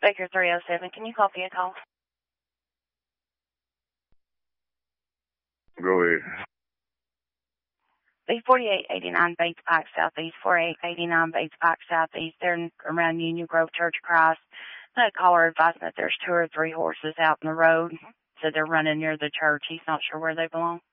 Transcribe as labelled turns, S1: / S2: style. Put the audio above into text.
S1: Baker 307, can you copy a call?
S2: Go ahead.
S1: The 4889 Bates Pike Southeast, 4889 Bates Pike Southeast. They're around Union Grove Church of Christ. The caller advising that there's 2 or 3 horses out in the road. So they're running near the church. He's not sure where they belong.